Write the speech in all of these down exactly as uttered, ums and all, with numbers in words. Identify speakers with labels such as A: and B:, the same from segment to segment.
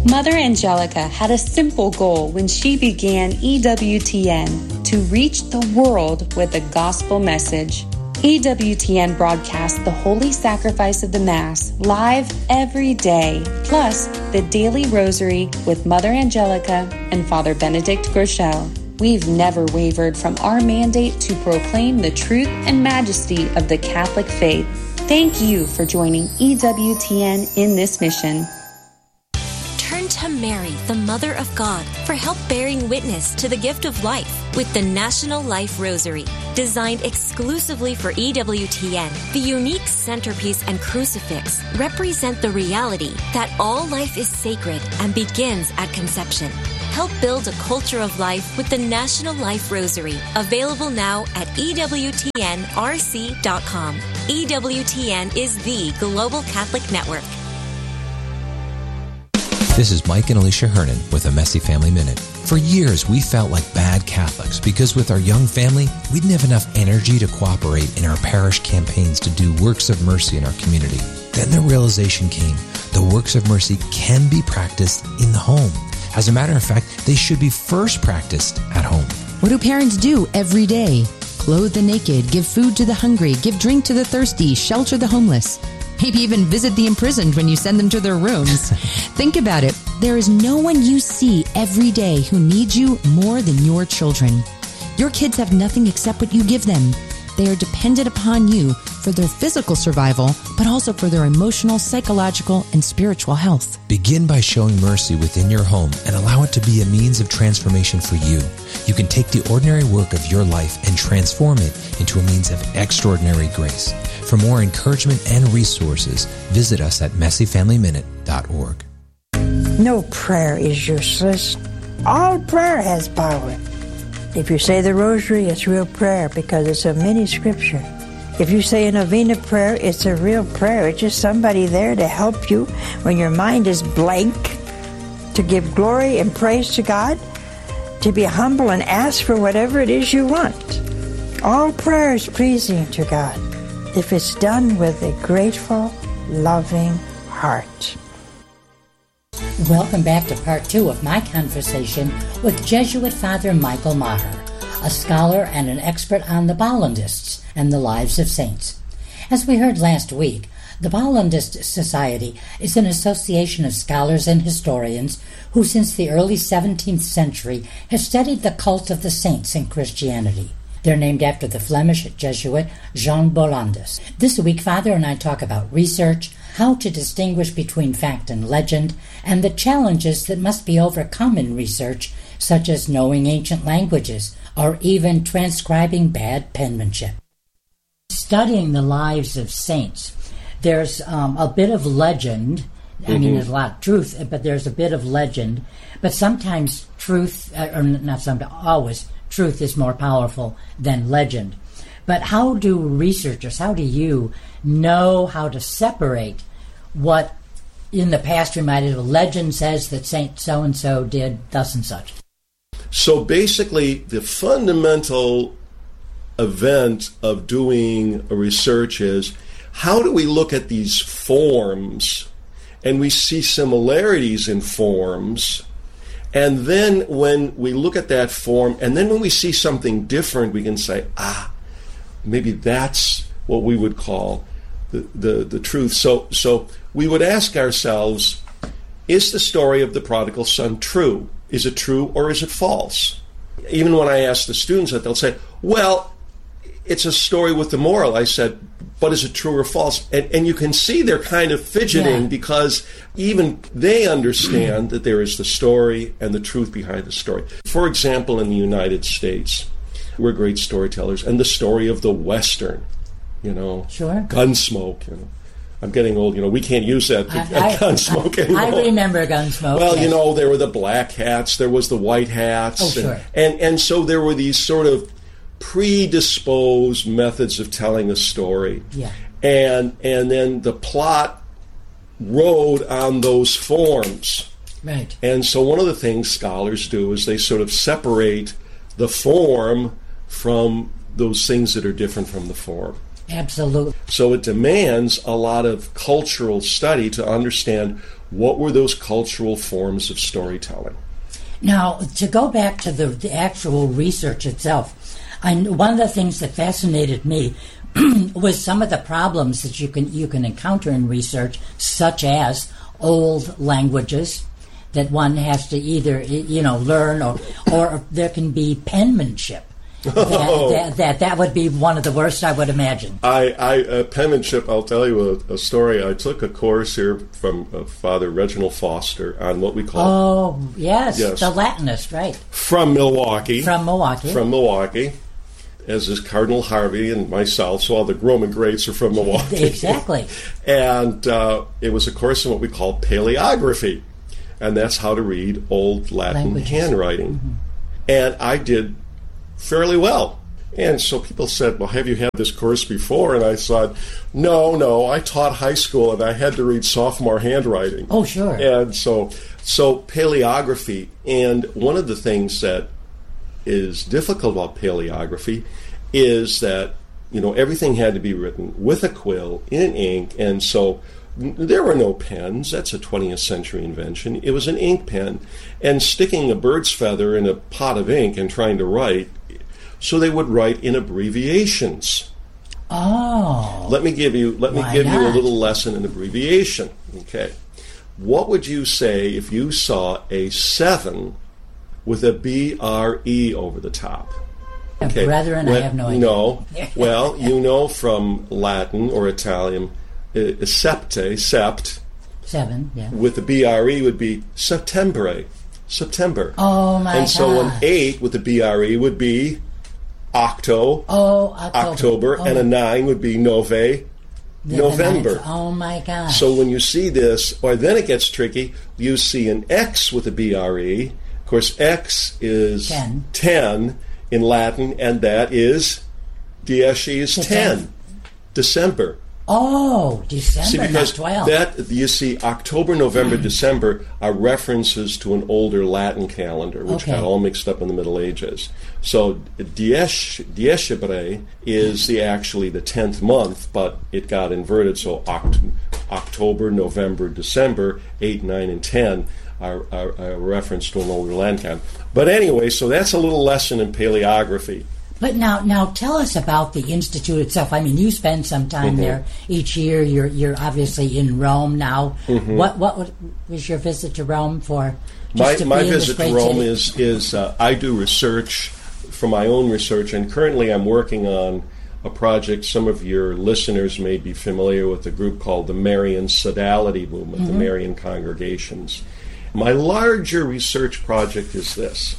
A: Mother Angelica had a simple goal when she began E W T N, to reach the world with a gospel message. E W T N broadcasts the Holy Sacrifice of the Mass live every day, plus the Daily Rosary with Mother Angelica and Father Benedict Groeschel. We've never wavered from our mandate to proclaim the truth and majesty of the Catholic faith. Thank you for joining E W T N in this mission.
B: Turn to Mary, the Mother of God, for help bearing witness to the gift of life with the National Life Rosary. Designed exclusively for E W T N, the unique centerpiece and crucifix represent the reality that all life is sacred and begins at conception. Help build a culture of life with the National Life Rosary, available now at E W T N R C dot com. E W T N is the global Catholic network.
C: This is Mike and Alicia Hernan with a Messy Family Minute. For years, we felt like bad Catholics because with our young family, we didn't have enough energy to cooperate in our parish campaigns to do works of mercy in our community. Then the realization came, the works of mercy can be practiced in the home. As a matter of fact, they should be first practiced at home.
D: What do parents do every day? Clothe the naked, give food to the hungry, give drink to the thirsty, shelter the homeless. Maybe even visit the imprisoned when you send them to their rooms. Think about it. There is no one you see every day who needs you more than your children. Your kids have nothing except what you give them. They are dependent upon you for their physical survival, but also for their emotional, psychological, and spiritual health.
C: Begin by showing mercy within your home and allow it to be a means of transformation for you. You can take the ordinary work of your life and transform it into a means of extraordinary grace. For more encouragement and resources, visit us at messy family minute dot org.
E: No prayer is useless. All prayer has power. If you say the rosary, it's real prayer because it's a mini scripture. If you say a novena prayer, it's a real prayer. It's just somebody there to help you when your mind is blank, to give glory and praise to God, to be humble and ask for whatever it is you want. All prayer is pleasing to God if it's done with a grateful, loving heart.
F: Welcome back to part two of my conversation with Jesuit Father Michael Maher, a scholar and an expert on the Bollandists and the lives of saints. As we heard last week, the Bollandist Society is an association of scholars and historians who since the early seventeenth century have studied the cult of the saints in Christianity. They're named after the Flemish Jesuit Jean Bollandus. This week, Father and I talk about research, how to distinguish between fact and legend, and the challenges that must be overcome in research, such as knowing ancient languages or even transcribing bad penmanship. Studying the lives of saints, there's um, a bit of legend. I mm-hmm. mean, there's a lot of truth, but there's a bit of legend. But sometimes truth, or not sometimes, always, truth is more powerful than legend. But how do researchers, how do you know how to separate what in the past we might have, legend says that Saint so-and-so did thus and such?
G: So basically, the fundamental event of doing a research is, how do we look at these forms and we see similarities in forms, and then when we look at that form, and then when we see something different, we can say, ah, maybe that's what we would call the, the, the truth. So, so we would ask ourselves, is the story of the prodigal son true? Is it true or is it false? Even when I ask the students that, they'll say, well, it's a story with the moral. I said, but is it true or false? And, and you can see they're kind of fidgeting, yeah, because even they understand that there is the story and the truth behind the story. For example, in the United States, we're great storytellers, and the story of the Western, you know,
F: sure,
G: Gunsmoke, you know. I'm getting old, you know, we can't use that,
F: I,
G: that Gunsmoke
F: I,
G: anymore.
F: I remember Gunsmoke.
G: Well,
F: yes.
G: you know, there were the black hats, there was the white hats.
F: Oh, sure.
G: And, and, and so there were these sort of predisposed methods of telling a story.
F: Yeah.
G: And and then the plot rode on those forms.
F: Right.
G: And so one of the things scholars do is they sort of separate the form from those things that are different from the form.
F: Absolutely.
G: So it demands a lot of cultural study to understand what were those cultural forms of storytelling.
F: Now, to go back to the, the actual research itself, I, one of the things that fascinated me was some of the problems that you can you can encounter in research, such as old languages that one has to either you know learn, or or there can be penmanship. That,
G: Oh.
F: that, that that would be one of the worst, I would imagine.
G: I, I uh, penmanship, I'll tell you a, a story. I took a course here from uh, Father Reginald Foster on what we call...
F: Oh, yes,
G: Yes.
F: the Latinist, right.
G: From Milwaukee.
F: From Milwaukee.
G: From Milwaukee. As is Cardinal Harvey and myself, so all the Roman greats are from Milwaukee.
F: Exactly.
G: And uh, it was a course in what we call paleography. And that's how to read old Latin
F: Languages.
G: handwriting. Mm-hmm. And I did fairly well. And so people said, well, have you had this course before? And I said, no, no, I taught high school and I had to read sophomore handwriting.
F: Oh, sure.
G: And so, so paleography, and one of the things that is difficult about paleography is that, you know, everything had to be written with a quill in ink, and so there were no pens. That's a twentieth century invention. It was an ink pen, and sticking a bird's feather in a pot of ink and trying to write, so they would write in abbreviations.
F: Oh.
G: Let me give you let me
F: Why
G: give you a
F: not?
G: little lesson in abbreviation. Okay. What would you say if you saw a seven with a B R E over the top?
F: Brethren, I
G: Well,
F: have no idea.
G: No. Well, you know from Latin or Italian, uh, septe, sept,
F: Seven, yeah.
G: with the B R E would be settembre, September.
F: Oh, my
G: And so an
F: gosh.
G: eight with the B R E would be octo,
F: Oh, October.
G: October,
F: Oh,
G: and a nine would be nove,
F: the
G: November.
F: ninth. Oh, my gosh.
G: So when you see this, or then it gets tricky, you see an X with a B R E. Of course, X is
F: Ten.
G: ten in Latin, and that is dies is
F: The
G: ten,
F: tenth.
G: December.
F: Oh, December,
G: See, because
F: not twelve.
G: that you see, October, November, December are references to an older Latin calendar, which
F: Okay.
G: got all mixed up in the Middle Ages. So Dies Diesebre is the actually the tenth month, but it got inverted. So Oct- October, November, December, eight, nine, and ten are, are, are a reference to an older Latin calendar. But anyway, so that's a little lesson in paleography.
F: But now, now tell us about the Institute itself. I mean, you spend some time
G: Mm-hmm.
F: there each year. You're you're obviously in Rome now.
G: Mm-hmm.
F: What what was your visit to Rome for? Just
G: My,
F: to
G: my
F: be in this
G: visit to
F: great
G: Rome
F: city?
G: is, is uh, I do research for my own research, and currently I'm working on a project. Some of your listeners may be familiar with a group called the Marian Sodality Movement,
F: Mm-hmm.
G: the Marian congregations. My larger research project is this.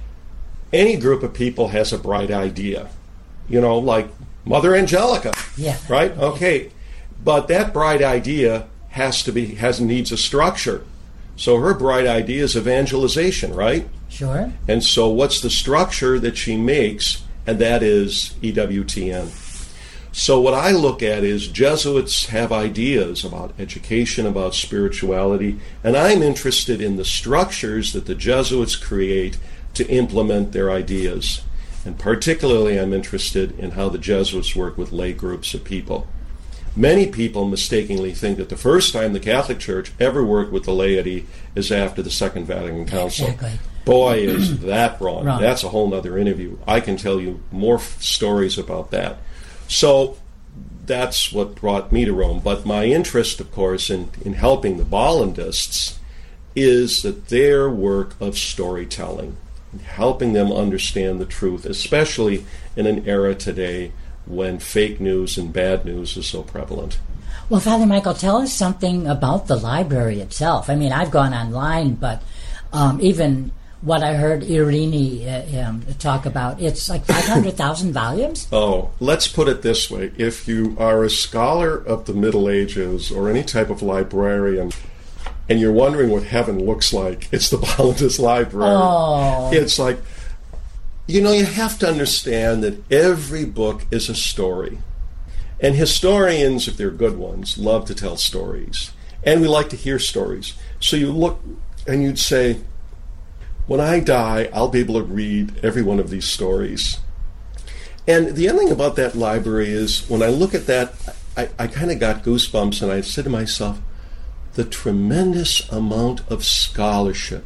G: Any group of people has a bright idea, you know, like Mother Angelica,
F: Yeah.
G: right? Okay, but that bright idea has to be has needs a structure. So her bright idea is evangelization, right?
F: Sure.
G: And so what's the structure that she makes? And that is E W T N. So what I look at is Jesuits have ideas about education, about spirituality, and I'm interested in the structures that the Jesuits create to implement their ideas. And particularly I'm interested in how the Jesuits work with lay groups of people. Many people mistakenly think that the first time the Catholic Church ever worked with the laity is after the Second Vatican Council.
F: Exactly.
G: Boy, is that wrong.
F: Wrong.
G: That's a whole other interview. I can tell you more f- stories about that. So that's what brought me to Rome. But my interest, of course, in, in helping the Bollandists is that their work of storytelling, helping them understand the truth, especially in an era today when fake news and bad news is so prevalent.
F: Well, Father Michael, tell us something about the library itself. I mean, I've gone online, but um, even what I heard Irini uh, um, talk about, it's like five hundred thousand volumes?
G: Oh, let's put it this way. If you are a scholar of the Middle Ages or any type of librarian, and you're wondering what heaven looks like, it's the Bollandist Library.
F: Oh.
G: It's like, you know, you have to understand that every book is a story. And historians, if they're good ones, love to tell stories. And we like to hear stories. So you look and you'd say, when I die, I'll be able to read every one of these stories. And the other thing about that library is when I look at that, I, I kind of got goosebumps, and I said to myself, the tremendous amount of scholarship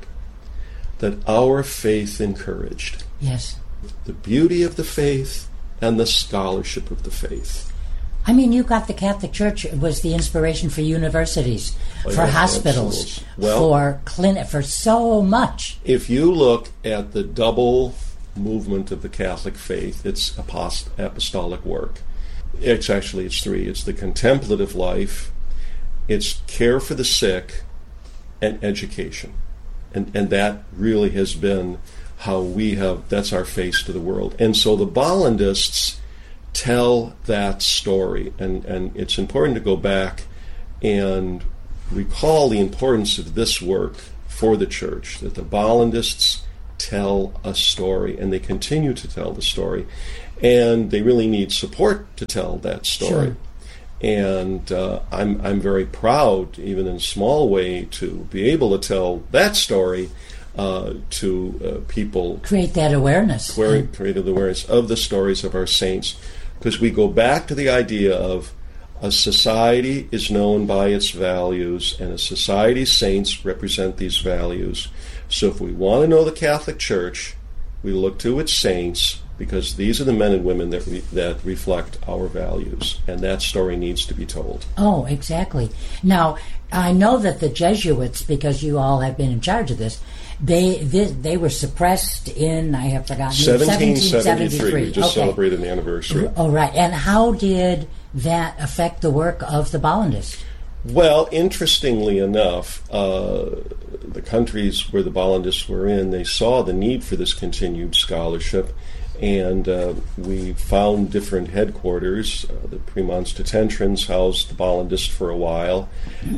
G: that our faith encouraged.
F: Yes.
G: The beauty of the faith and the scholarship of the faith.
F: I mean, you got the Catholic Church was the inspiration for universities,
G: Oh,
F: for
G: yeah,
F: hospitals,
G: absolutely. Well,
F: for clinic, for so much.
G: If you look at the double movement of the Catholic faith, it's apost- apostolic work. It's actually, it's three. It's the contemplative life, it's care for the sick, and education. And and that really has been how we have, that's our face to the world. And so the Bollandists tell that story. And, and it's important to go back and recall the importance of this work for the church, that the Bollandists tell a story, and they continue to tell the story. And they really need support to tell that story.
F: Sure.
G: And uh, I'm I'm very proud, even in a small way, to be able to tell that story uh, to uh, people.
F: Create that awareness.
G: Create, create the awareness of the stories of our saints. Because we go back to the idea of a society is known by its values, and a society's saints represent these values. So if we want to know the Catholic Church, we look to its saints, because these are the men and women that re- that reflect our values, and that story needs to be told.
F: Oh, exactly. Now, I know that the Jesuits, because you all have been in charge of this, they they, they were suppressed in, I have forgotten,
G: seventeen seventy-three. We just
F: okay.
G: celebrated the anniversary.
F: Oh, right. And how did that affect the work of the Bollandists?
G: Well, interestingly enough, uh, the countries where the Bollandists were in, they saw the need for this continued scholarship. And uh, we found different headquarters. Uh, the Premonstratensians housed the Bollandists for a while,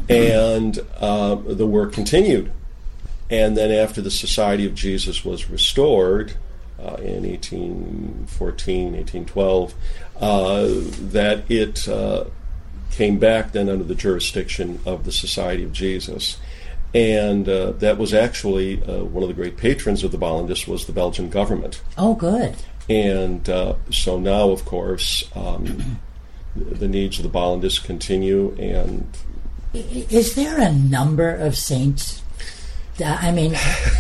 G: and uh, the work continued. And then after the Society of Jesus was restored uh, in eighteen fourteen, eighteen twelve, uh, that it uh, came back then under the jurisdiction of the Society of Jesus. And uh, that was actually uh, one of the great patrons of the Bollandists was the Belgian government.
F: Oh, good.
G: And uh, so now, of course, um, the needs of the Bollandists continue. And
F: is there a number of saints? I mean,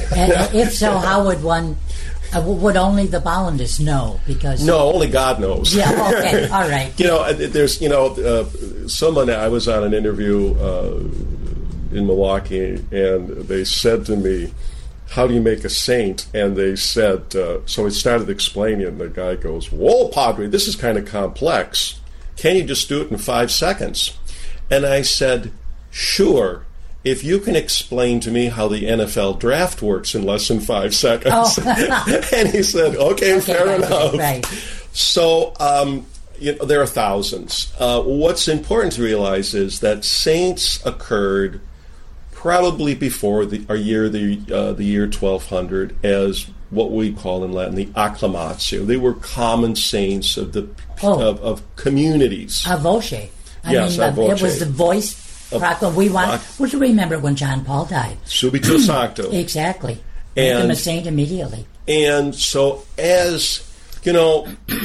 F: if so, how would one? Uh, would only the Bollandists know? Because
G: no, only God knows.
F: Yeah. Okay. All right.
G: You know, there's you know, uh, someone I was on an interview uh, in Milwaukee, and they said to me, how do you make a saint? And they said, uh, so I started explaining, and the guy goes, whoa, Padre, this is kind of complex. Can't you just do it in five seconds? And I said, sure, if you can explain to me how the N F L draft works in less than five seconds. Oh. And he said, okay, okay fair enough.
F: Right.
G: So, um, you know, there are thousands. Uh, what's important to realize is that saints occurred probably before the our year the uh, the year twelve hundred as what we call in Latin the acclamatio. They were common saints of the
F: oh.
G: of, of communities.
F: A voce. I
G: yes,
F: mean,
G: a voce.
F: It was the voice. Proclam- we want. Would you remember when John Paul died?
G: Subito sancto.
F: Exactly. Make him a saint immediately.
G: And so, as you know,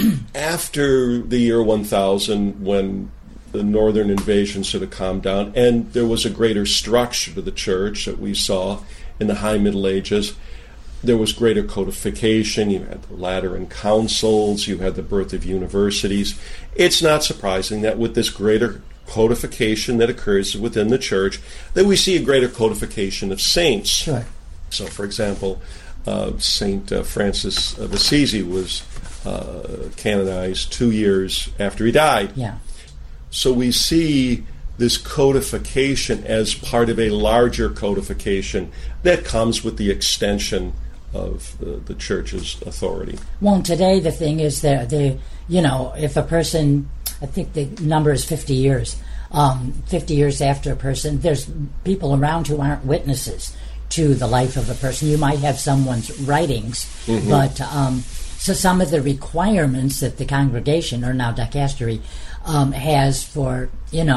G: after the year one thousand, when the northern invasion sort of calmed down, and there was a greater structure to the church that we saw in the High Middle Ages. There was greater codification. You had the Lateran councils. You had the birth of universities. It's not surprising that with this greater codification that occurs within the church, that we see a greater codification of saints.
F: Sure.
G: So, for example, uh, Saint uh, Francis of Assisi was uh, canonized two years after he died.
F: Yeah.
G: So we see this codification as part of a larger codification that comes with the extension of the, the church's authority.
F: Well, today the thing is that the you know if a person, I think the number is fifty years. Um, fifty years after a person, there's people around who aren't witnesses to the life of a person. You might have someone's writings, mm-hmm. but um, so some of the requirements that the congregation, or now dicastery, um, has for, you know,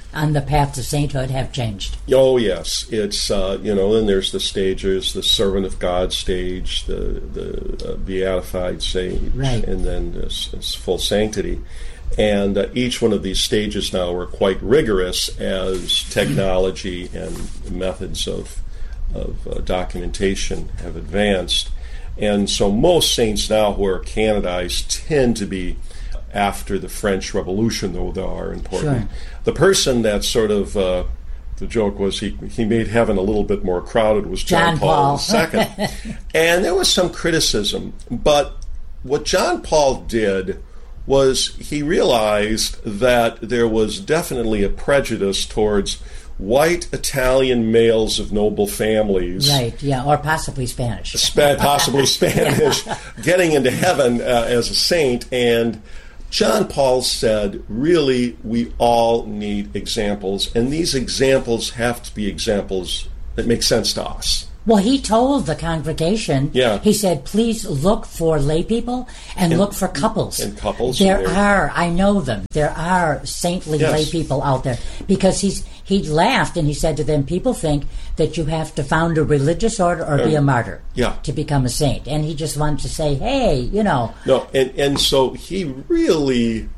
F: on the path to sainthood have changed.
G: Oh, yes. It's, uh, you know, then there's the stages, the servant of God stage, the, the uh, beatified stage,
F: right.
G: and then this, this full sanctity. And uh, each one of these stages now are quite rigorous as technology and methods of, of uh, documentation have advanced. And so most saints now who are canonized tend to be after the French Revolution, though they are important.
F: Sure.
G: The person that sort of, uh, the joke was he, he made heaven a little bit more crowded was John,
F: John
G: Paul,
F: Paul.
G: the Second. And there was some criticism. But what John Paul did was he realized that there was definitely a prejudice towards white Italian males of noble families.
F: Right, yeah, or possibly Spanish.
G: Spa- possibly Spanish, yeah. Getting into heaven uh, as a saint. And John Paul said, really, we all need examples, and these examples have to be examples that make sense to us.
F: Well, he told the congregation,
G: yeah.
F: he said, please look for lay people and, and look for couples.
G: And couples.
F: There
G: and
F: are, I know them, there are saintly
G: yes.
F: lay people out there. Because he's he laughed and he said to them, people think that you have to found a religious order or um, be a martyr
G: yeah.
F: to become a saint. And he just wanted to say, hey, you know.
G: No, and, and so he really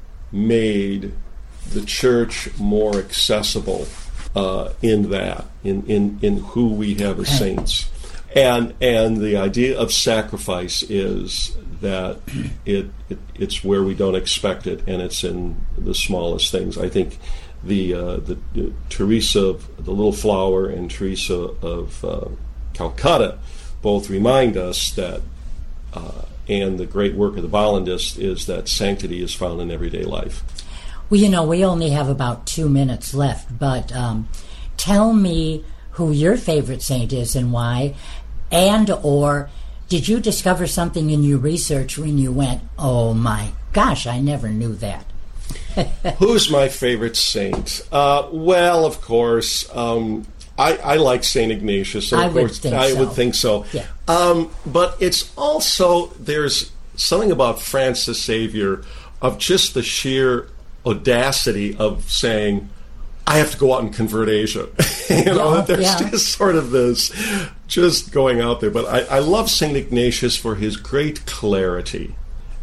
G: made the church more accessible Uh, in that, in, in, in who we have as saints. And and the idea of sacrifice is that it, it it's where we don't expect it, and it's in the smallest things. I think the, uh, the, the Teresa of the Little Flower and Teresa of uh, Calcutta both remind us that, uh, and the great work of the Bollandists is that sanctity is found in everyday life.
F: Well, you know, we only have about two minutes left, but um, tell me who your favorite saint is and why, and or did you discover something in your research when you went, oh my gosh, I never knew that?
G: Who's my favorite saint? Uh, well, of course, um, I, I like Saint Ignatius.
F: I
G: of
F: would
G: course,
F: think
G: I
F: so.
G: would think so.
F: Yeah.
G: Um, but it's also, there's something about Francis Xavier of just the sheer audacity of saying, I have to go out and convert Asia. you know,
F: yeah,
G: there's
F: yeah.
G: just sort of this, just going out there. But I, I love Saint Ignatius for his great clarity.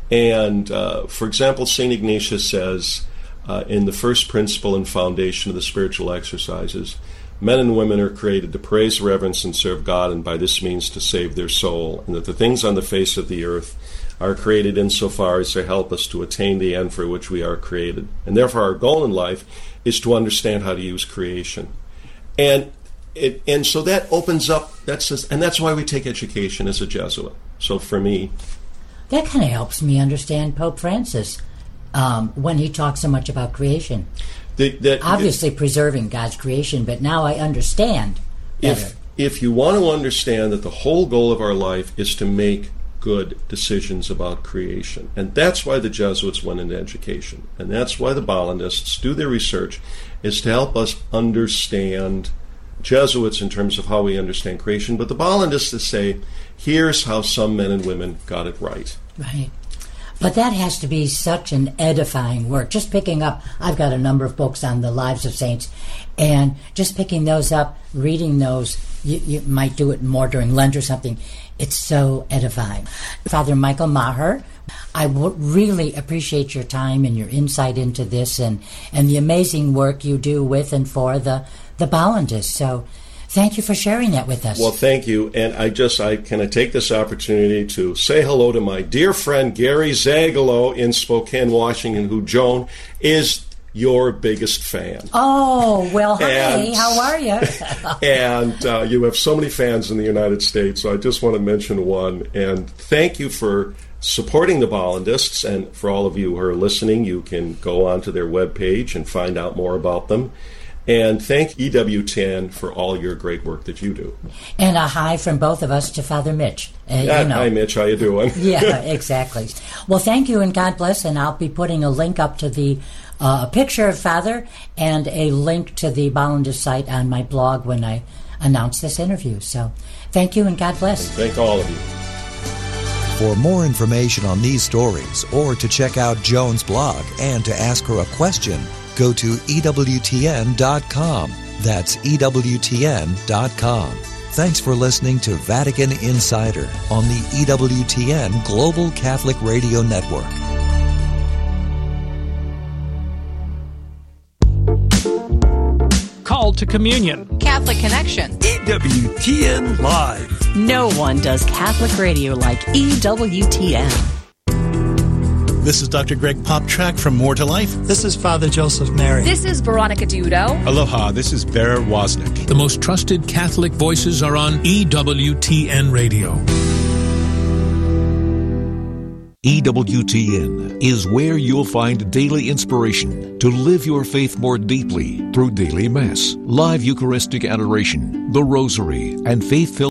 G: And, uh, for example, Saint Ignatius says uh, in the first principle and foundation of the spiritual exercises, men and women are created to praise, reverence, and serve God, and by this means to save their soul, and that the things on the face of the earth are created insofar as they help us to attain the end for which we are created. And therefore our goal in life is to understand how to use creation. And it, and so that opens up, that's just, and that's why we take education as a Jesuit. So for me...
F: That kind of helps me understand Pope Francis um, when he talks so much about creation.
G: The, that,
F: Obviously it, preserving God's creation, but now I understand better.
G: If, if you want to understand that the whole goal of our life is to make good decisions about creation. And that's why the Jesuits went into education. And that's why the Bollandists do their research, is to help us understand Jesuits in terms of how we understand creation. But the Bollandists say, here's how some men and women got it right.
F: Right. But that has to be such an edifying work. Just picking up, I've got a number of books on the lives of saints, and just picking those up, reading those, you, you might do it more during Lent or something. It's so edifying. Father Michael Maher, I w- really appreciate your time and your insight into this and, and the amazing work you do with and for the, the Bollandists. So thank you for sharing that with us.
G: Well, thank you. And I just, I can I take this opportunity to say hello to my dear friend Gary Zagalo in Spokane, Washington, who, Joan, is your biggest fan.
F: Oh, well, hi,
G: and,
F: how are you?
G: and uh, you have so many fans in the United States, so I just want to mention one. And thank you for supporting the Bollandists, and for all of you who are listening, you can go onto their webpage and find out more about them. And thank E W T N for all your great work that you do.
F: And a hi from both of us to Father Mitch. Uh,
G: yeah,
F: you know.
G: Hi, Mitch. How you doing?
F: Yeah, exactly. Well, thank you, and God bless. And I'll be putting a link up to the uh, a picture of Father and a link to the Bollandist site on my blog when I announce this interview. So thank you, and God bless.
G: And thank all of you.
H: For more information on these stories, or to check out Joan's blog and to ask her a question, go to E W T N dot com. That's E W T N dot com. Thanks for listening to Vatican Insider on the E W T N Global Catholic Radio Network.
I: Call to Communion.
J: Catholic Connection.
K: E W T N Live.
L: No one does Catholic radio like E W T N.
M: This is Doctor Greg Poptrack from More to Life.
N: This is Father Joseph Mary.
O: This is Veronica Dudo.
P: Aloha, this is Bear Wozniak.
Q: The most trusted Catholic voices are on E W T N Radio.
R: E W T N is where you'll find daily inspiration to live your faith more deeply through daily Mass, live Eucharistic adoration, the Rosary, and faith-filled.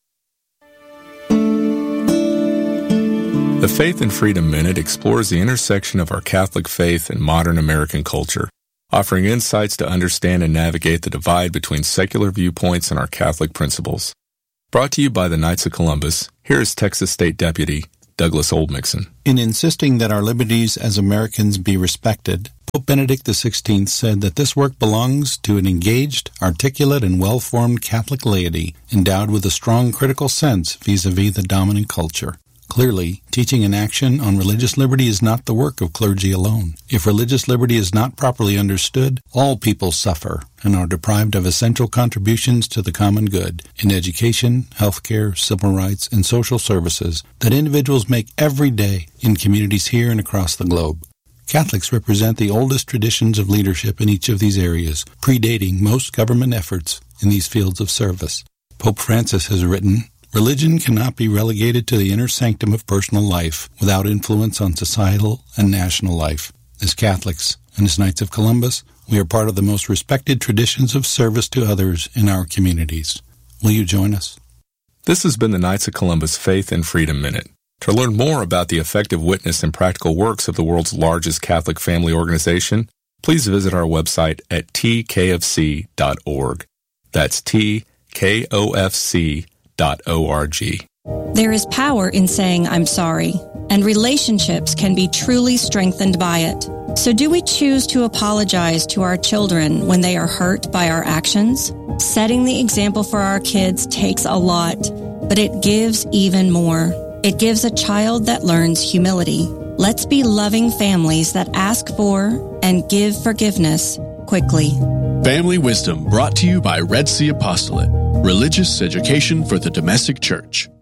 S: The Faith and Freedom Minute explores the intersection of our Catholic faith and modern American culture, offering insights to understand and navigate the divide between secular viewpoints and our Catholic principles. Brought to you by the Knights of Columbus, here is Texas State Deputy Douglas Oldmixon.
T: In insisting that our liberties as Americans be respected, Pope Benedict the sixteenth said that this work belongs to an engaged, articulate, and well-formed Catholic laity endowed with a strong critical sense vis-a-vis the dominant culture. Clearly, teaching and action on religious liberty is not the work of clergy alone. If religious liberty is not properly understood, all people suffer and are deprived of essential contributions to the common good in education, healthcare, civil rights, and social services that individuals make every day in communities here and across the globe. Catholics represent the oldest traditions of leadership in each of these areas, predating most government efforts in these fields of service. Pope Francis has written, "Religion cannot be relegated to the inner sanctum of personal life without influence on societal and national life. As Catholics and as Knights of Columbus, we are part of the most respected traditions of service to others in our communities. Will you join us?"
S: This has been the Knights of Columbus Faith and Freedom Minute. To learn more about the effective witness and practical works of the world's largest Catholic family organization, please visit our website at T K F C dot org. That's T K O F C dot org.
U: There is power in saying I'm sorry, and relationships can be truly strengthened by it. So do we choose to apologize to our children when they are hurt by our actions? Setting the example for our kids takes a lot, but it gives even more. It gives a child that learns humility. Let's be loving families that ask for and give forgiveness quickly.
V: Family Wisdom, brought to you by Red Sea Apostolate, religious education for the domestic church.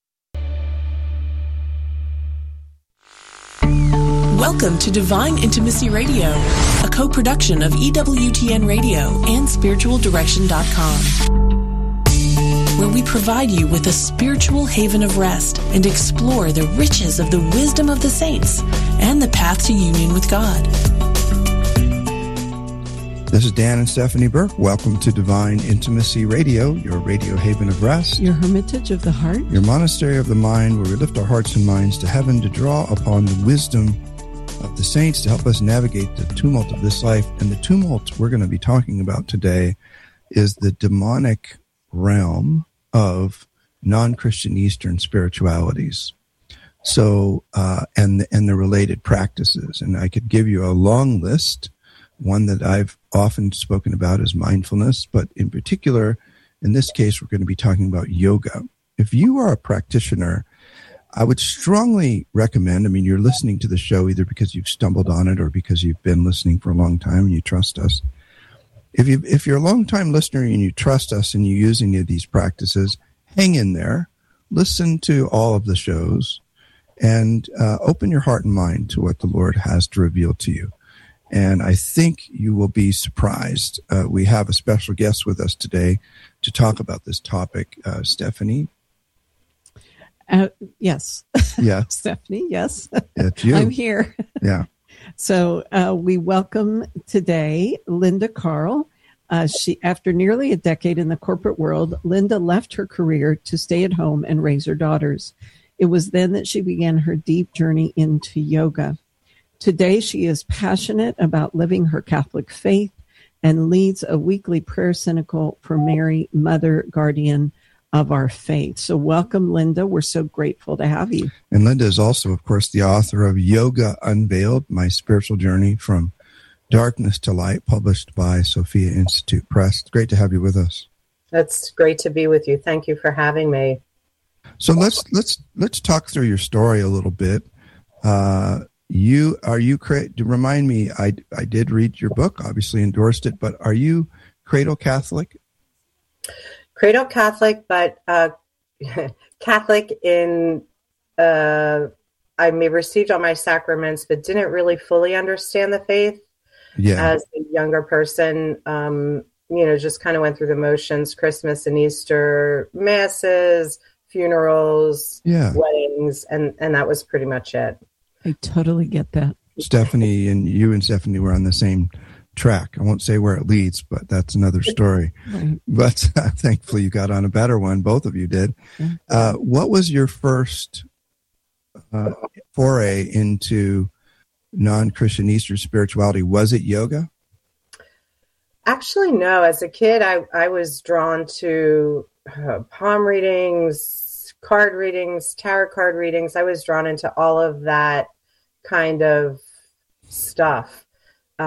W: Welcome to Divine Intimacy Radio, a co-production of E W T N Radio and spiritual direction dot com, where we provide you with a spiritual haven of rest and explore the riches of the wisdom of the saints and the path to union with God.
X: This is Dan and Stephanie Burke. Welcome to Divine Intimacy Radio, your radio haven of rest,
Y: your hermitage of the heart,
X: your monastery of the mind, where we lift our hearts and minds to heaven to draw upon the wisdom of the saints to help us navigate the tumult of this life. And the tumult we're going to be talking about today is the demonic realm of non-Christian Eastern spiritualities. So, uh, and, and the related practices. And I could give you a long list. One that I've often spoken about is mindfulness, but in particular, in this case, we're going to be talking about yoga. If you are a practitioner, I would strongly recommend, I mean, you're listening to the show either because you've stumbled on it or because you've been listening for a long time and you trust us. If you if you're a long-time listener and you trust us and you use any of these practices, hang in there, listen to all of the shows, and uh, open your heart and mind to what the Lord has to reveal to you. And I think you will be surprised. Uh, we have a special guest with us today to talk about this topic. Uh, Stephanie?
Y: Uh, yes.
X: Yeah.
Y: Stephanie, yes.
X: It's you.
Y: I'm here.
X: Yeah.
Y: So uh, we welcome today Linda Carl. Uh, she, after nearly a decade in the corporate world, Linda left her career to stay at home and raise her daughters. It was then that she began her deep journey into yoga. Today, she is passionate about living her Catholic faith and leads a weekly prayer cycle for Mary, Mother, Guardian of our faith. So welcome, Linda. We're so grateful to have you.
X: And Linda is also, of course, the author of Yoga Unveiled, My Spiritual Journey from Darkness to Light, published by Sophia Institute Press. It's great to have you with us.
A: It's great to be with you. Thank you for having me.
X: So let's let's let's talk through your story a little bit. Uh, you are you cra- remind me. I I did read your book, obviously endorsed it, but are you Cradle Catholic?
A: Cradle Catholic, but uh, Catholic in uh, I may received all my sacraments, but didn't really fully understand the faith.
X: Yeah.
A: As a younger person, um, you know, just kind of went through the motions: Christmas and Easter, masses, funerals,
X: yeah.
A: weddings, and and that was pretty much it.
Y: I totally get that.
X: Stephanie and you and Stephanie were on the same track. I won't say where it leads, but that's another story.
Y: Right.
X: But uh, thankfully you got on a better one. Both of you did. Uh, what was your first uh, foray into non-Christian Eastern spirituality? Was it yoga?
A: Actually, no. As a kid, I, I was drawn to uh, palm readings, card readings, tarot card readings. I was drawn into all of that kind of stuff.